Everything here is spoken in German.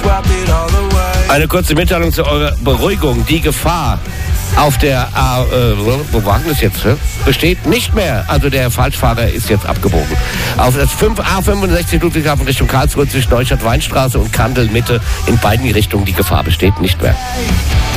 Eine kurze Mitteilung zu eurer Beruhigung. Die Gefahr auf der wo war das jetzt? Besteht nicht mehr. Also der Falschfahrer ist jetzt abgebogen. Auf das A65 Ludwigshafen Richtung Karlsruhe zwischen Neustadt-Weinstraße und Kandel Mitte in beiden Richtungen. Die Gefahr besteht nicht mehr.